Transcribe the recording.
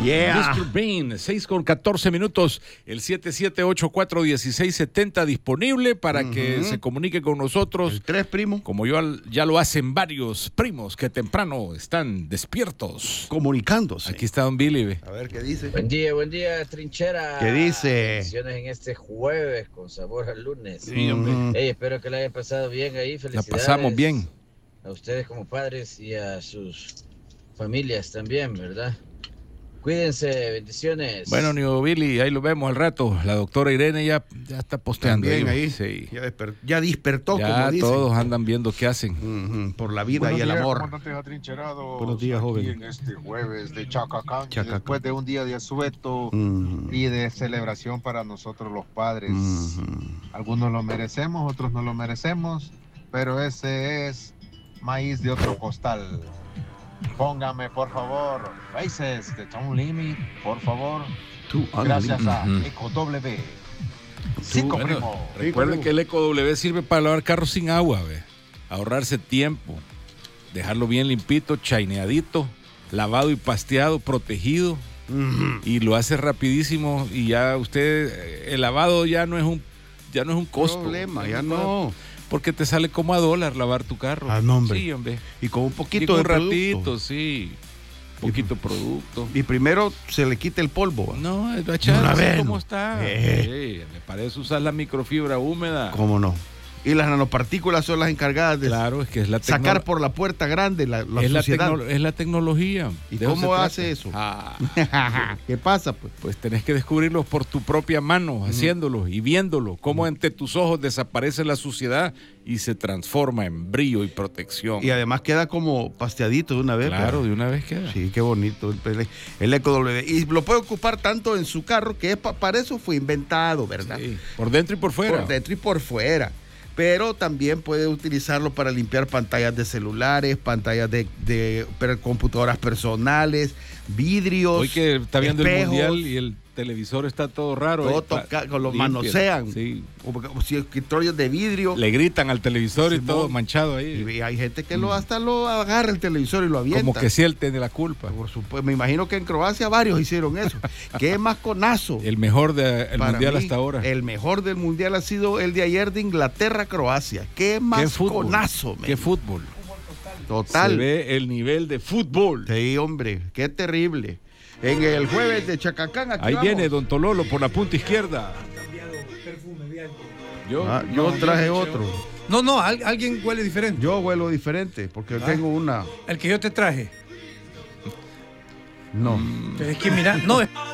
Yeah. Mr. Bean, 6:14. El 77841670 disponible para que se comunique con nosotros. El 3, primo. Como ya lo hacen varios primos que temprano están despiertos. Comunicándose. Aquí está don Billy. Ve. A ver qué dice. Buen día, trinchera. ¿Qué dice? Bendiciones en este jueves con sabor al lunes. Sí, hombre. Hey, espero que la hayan pasado bien ahí. La Felicidades. pasamos bien. A ustedes como padres y a sus familias también, ¿verdad? Cuídense, bendiciones. Bueno, Nio Billy, ahí lo vemos al rato. La doctora Irene ya está posteando. También ahí. Sí. Ya despertó, Ya como dicen. todos andan viendo qué hacen. Por la vida y el amor. Comandante atrincherado. Buenos días, joven. Aquí en este jueves de Chacacán, Chacacán. después de un día de asueto y de celebración para nosotros los padres. Algunos lo merecemos, otros no lo merecemos, pero ese es maíz de otro costal. Póngame, por favor, Faces de Tom Limit, por favor. Gracias a EcoW. Cinco, Bueno, primo. recuerden que el EcoW sirve para lavar carros sin agua, ve. Ahorrarse tiempo, dejarlo bien limpito, chaineadito, lavado y pasteado, protegido, y lo hace rapidísimo. Y ya usted, el lavado ya no es un costo. Problema, ya no. Porque te sale como a $1 lavar tu carro. Ah, no, hombre. Sí, hombre. Y con un Y poquito con de un producto. ratito, sí. Poquito producto. Y primero se le quita el polvo. ¿Va? No, es bachata, Una así vez, como ¿no? está. Sí, me parece usar la microfibra húmeda. ¿Cómo no? Y las nanopartículas son las encargadas de Claro, es que es la sacar por la puerta grande la suciedad. es la tecnología. ¿Y De eso cómo se hace eso? Ah, ¿Qué pasa, pues? pues tenés que descubrirlo por tu propia mano, haciéndolo y viéndolo, cómo ante tus ojos desaparece la suciedad y se transforma en brillo y protección. Y además queda como pasteadito de una vez. Claro, pero- de una vez queda. Sí, qué bonito el EcoW. Y lo puede ocupar tanto en su carro que para eso fue inventado, ¿verdad? Sí, por dentro y por fuera. Por dentro y por fuera. Pero también puede utilizarlo para limpiar pantallas de celulares, pantallas de computadoras personales, vidrios. Hoy que está viendo el espejos, mundial y el televisor está todo raro. todo ahí, con los límpialo. manosean. Sí. Como si escritorios de vidrio. Le gritan al televisor y Simón. todo manchado ahí. Y hay gente que hasta lo agarra el televisor y lo avienta. Como que sí él tiene la culpa. Por supuesto, me imagino que en Croacia varios hicieron eso. Qué más conazo. El mejor del Para mundial mí, hasta ahora. El mejor del mundial ha sido el de ayer de Inglaterra-Croacia. Qué más ¿Qué fútbol? conazo, men. ¿Qué fútbol? Total. Se ve el nivel de fútbol. Sí, hombre, qué terrible. En el jueves de Chacacán, aquí Ahí vamos. viene Don Tololo por la punta izquierda. Yo traje otro. No, alguien huele diferente. Yo huelo diferente porque tengo una. El que yo te traje. No. Pero es que mira, no,